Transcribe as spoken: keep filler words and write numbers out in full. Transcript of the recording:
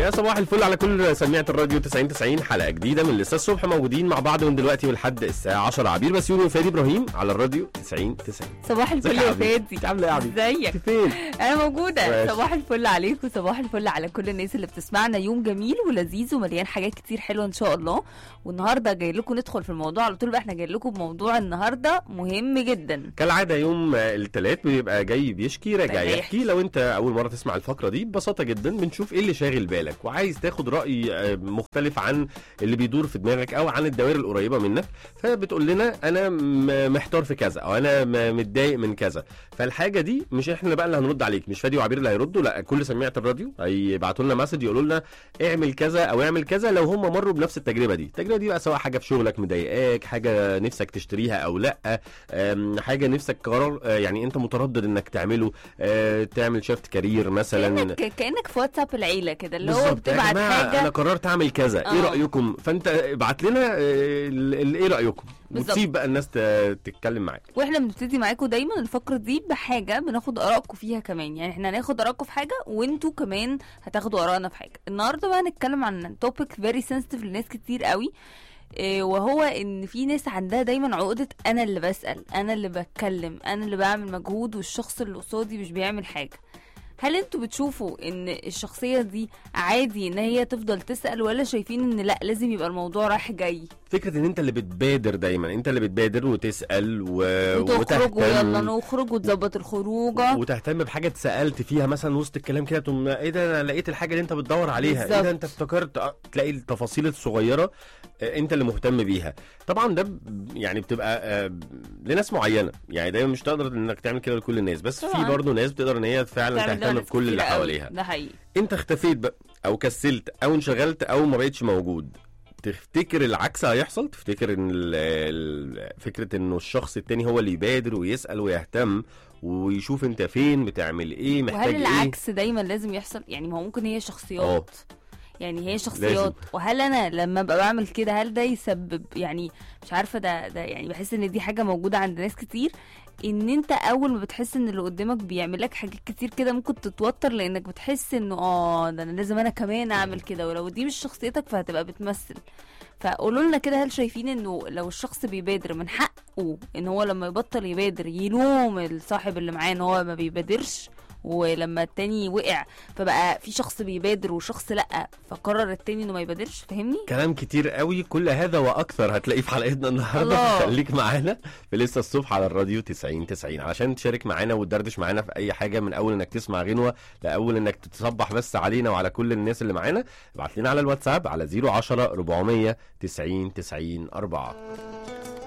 يا صباح الفل على كل سميعة الراديو تسعين تسعين، حلقة جديدة من لسه الصبح موجودين مع بعض من دلوقتي ولحد الساعة عشرة. عبير بسيوني وفادي إبراهيم على الراديو تسعين تسعين. صباح الفل يا فادي. انت عاملة ايه يا عبير؟ ازيك؟ فين؟ انا موجودة. ماشي. صباح الفل عليكم، صباح الفل على كل الناس اللي بتسمعنا. يوم جميل ولذيذ ومليان حاجات كتير حلوة ان شاء الله. والنهارده جاي لكم ندخل في الموضوع على طول بقى. احنا جاي لكم بموضوع النهارده مهم جدا. كالعادة يوم الثلاث بيبقى جاي بيشكي راجع راجع يحكي. لو انت اول مرة تسمع الفقرة دي ببساطة جدا بنشوف ايه اللي شاغل بالك وعايز تاخد رأي مختلف عن اللي بيدور في دماغك او عن الدوائر القريبة منك، فبتقول لنا انا محتار في كذا او انا متضايق من كذا. فالحاجة دي مش احنا بقى اللي هنرد عليك، مش فادي وعبير اللي هيردوا، لا كل سميعة الراديو هيبعتوا لنا مسج يقولوا لنا اعمل كذا او اعمل كذا لو هم مروا بنفس التجربة دي. التجربة دي بقى سواء حاجة في شغلك مضايقاك، حاجة نفسك تشتريها او لا، حاجة نفسك قرار يعني انت متردد انك تعمله، تعمل شيفت كارير مثلا. كأنك, كأنك في واتساب العيلة كده اللي هو بتبعت حاجة انا قررت اعمل كذا، آه. ايه رأيكم؟ فانت ابعت لنا ايه رأيكم وتسيب بقى الناس تتكلم معاك. واحنا بنبتدي معاكم دايما الفقره دي بحاجه بناخد ارائكم فيها كمان، يعني احنا هناخد ارائكم في حاجه وانتوا كمان هتاخدوا ارائنا في حاجه. النهارده بقى هنتكلم عن توبيك فيري سنسيتيف لناس كتير قوي، إيه وهو ان في ناس عندها دايما عقده انا اللي بسأل، انا اللي بتكلم، انا اللي بعمل مجهود والشخص اللي قصادي مش بيعمل حاجه. هل انتوا بتشوفوا ان الشخصية دي عادي ان هي تفضل تسأل، ولا شايفين ان لا لازم يبقى الموضوع رايح جاي؟ فكرة ان انت اللي بتبادر دايما، انت اللي بتبادر وتسأل و... وتخرج ويلا نخرج وتظبط الخروجه وتهتم بحاجة اتسألت فيها مثلا وسط الكلام كده، تقوم ايه ده انا لقيت الحاجة اللي انت بتدور عليها، بالزبط. ايه ده انت افتكرت، تلاقي التفاصيل الصغيرة انت اللي مهتم بيها. طبعا ده يعني بتبقى لناس معينة، يعني دايما مش تقدر انك تعمل كده لكل الناس، بس طبعا. في برضه ناس بتقدر ان هي فعلا تهتم بكل اللي حواليها. ده حقيقي. انت اختفيت بقى او كسلت او انشغلت او ما بقتش موجود، تفتكر العكس هيحصل؟ تفتكر ان فكرة انه الشخص التاني هو اللي يبادر ويسأل ويهتم ويشوف انت فين بتعمل ايه محتاج ايه؟ وهل العكس دايما لازم يحصل؟ يعني ما هو ممكن هي شخصيات أوه. يعني هي شخصيات لازم. وهل انا لما ابقى بعمل كده هل ده يسبب، يعني مش عارفة، ده ده يعني بحس ان دي حاجة موجودة عند ناس كتير، ان انت اول ما بتحس ان اللي قدامك بيعمل لك حاجات كتير كده ممكن تتوتر، لانك بتحس انه اه ده انا لازم انا كمان اعمل كده، ولو دي مش شخصيتك فهتبقى بتمثل. فقولوا لنا كده، هل شايفين انه لو الشخص بيبادر من حقه ان هو لما يبطل يبادر يلوم الصاحب اللي معاه ان هو ما بيبادرش، ولما التاني وقع فبقى في شخص بيبادر وشخص لأ فقرر التاني انه ما يبادرش؟ فهمني؟ كلام كتير قوي، كل هذا واكثر هتلاقيه في حلقتنا النهارده. خليك معانا في لسه الصبح على الراديو تسعين تسعين علشان تشارك معانا وتدردش معانا في اي حاجه، من اول انك تسمع غنوه لاول انك تتصبح بس علينا وعلى كل الناس اللي معانا. ابعت لنا على الواتساب على صفر عشرة أربعمية تسعين تسعين أربعة.